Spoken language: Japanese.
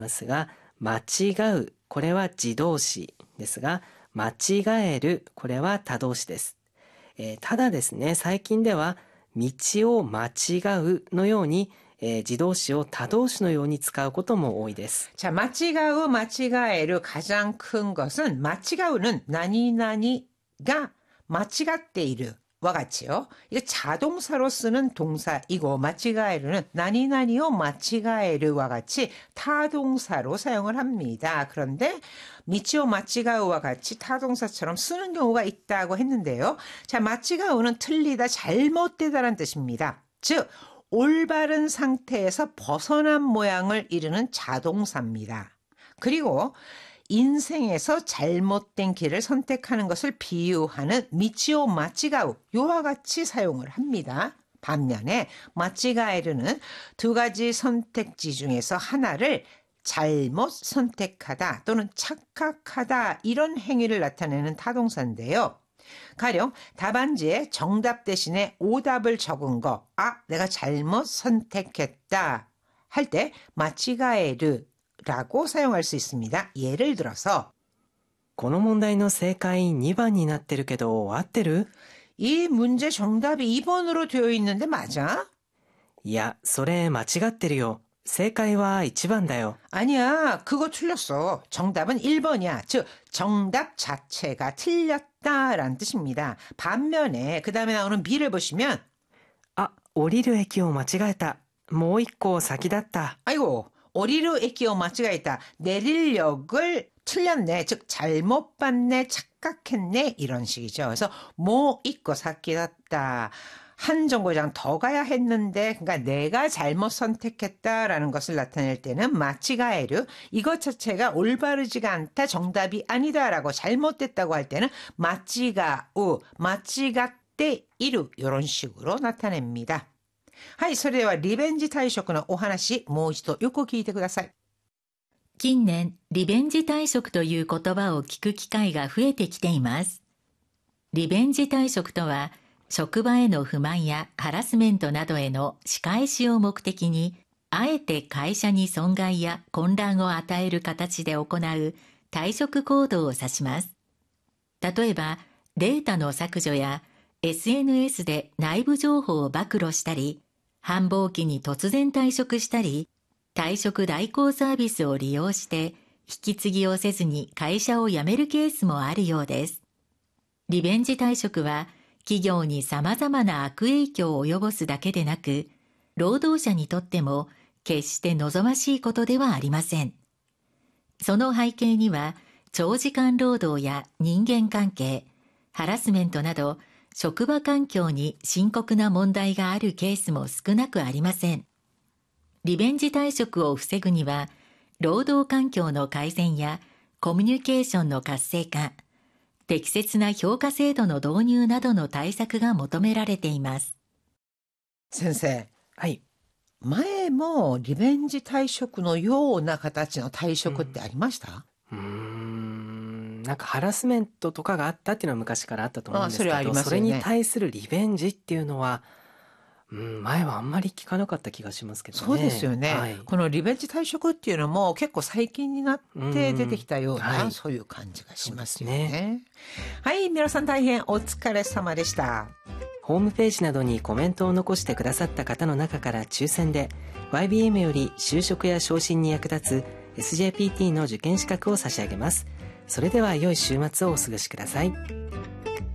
ますが、間違う、これは自動詞ですが、間違える、これは他動詞です。ただですね、最近では道を間違うのように、自動詞を他動詞のように使うことも多いです。 자,間違う,間違える 가장 큰 것은 間違う는何々가間違っている와 같이요. 이게 자동사로 쓰는 동사이고 마치가에르는 나니나니요 마치가에르와 같이 타동사로 사용을 합니다. 그런데 미치오 마치가우와 같이 타동사처럼 쓰는 경우가 있다고 했는데요. 자, 마치가우는 틀리다, 잘못되다라는 뜻입니다. 즉 올바른 상태에서 벗어난 모양을 이루는 자동사입니다. 그리고 인생에서 잘못된 길을 선택하는 것을 비유하는 미치오 마치가우 요와 같이 사용을 합니다. 반면에 마치가에르는 두 가지 선택지 중에서 하나를 잘못 선택하다 또는 착각하다 이런 행위를 나타내는 타동사인데요. 가령 답안지에 정답 대신에 오답을 적은 거, 내가 잘못 선택했다 할 때 마치가에르 라고 사용할 수 있습니다. 예를 들어서 この問題の正解2番になってるけど合ってる? 이 문제 정답이 2번으로 되어 있는데 맞아? いや、それ間違ってるよ。正解は 1番だよ. 아니야, 그거 틀렸어. 정답은 1번이야. 즉 정답 자체가 틀렸다라는 뜻입니다. 반면에 그 다음에 나오는 B를 보시면 降りる駅を間違えた. もう一個先だった. 아이고, 오리루 에키오 마치가있다. 내릴 역을 틀렸네. 즉 잘못 봤네. 착각했네. 이런 식이죠. 그래서 뭐 있고 사키das다. 한 정거장 더 가야 했는데 그러니까 내가 잘못 선택했다라는 것을 나타낼 때는 마치가에르. 이것 자체가 올바르지가 않다. 정답이 아니다라고 잘못됐다고 할 때는 마치가우. 마치가떼 이루. 이런 식으로 나타냅니다. はい、それではリベンジ退職のお話、もう一度よく聞いてください。 近年、リベンジ退職という言葉を聞く機会が増えてきています。リベンジ退職とは、職場への不満やハラスメントなどへの仕返しを目的に、あえて会社に損害や混乱を与える形で行う退職行動を指します。例えば、データの削除や SNS で内部情報を暴露したり、繁忙期に突然退職したり、退職代行サービスを利用して引き継ぎをせずに会社を辞めるケースもあるようです。リベンジ退職は企業に様々な悪影響を及ぼすだけでなく、労働者にとっても決して望ましいことではありません。その背景には長時間労働や人間関係、ハラスメントなど職場環境に深刻な問題があるケースも少なくありません。リベンジ退職を防ぐには、労働環境の改善やコミュニケーションの活性化、適切な評価制度の導入などの対策が求められています。 先生、 はい。 前もリベンジ退職のような形の退職ってありました？ なんかハラスメントとかがあったっていうのは昔からあったと思うんですけど、それに対するリベンジっていうのは、前はあんまり聞かなかった気がしますけどね。 そうですよね。 はい、 このリベンジ退職っていうのも結構最近になって出てきたような、そういう感じがしますよね。はい、皆さん大変お疲れ様でした。 ホームページなどにコメントを残してくださった方の中から抽選で YBM より就職や昇進に役立つ SJPT の受験資格を差し上げます。それでは良い週末をお過ごしください。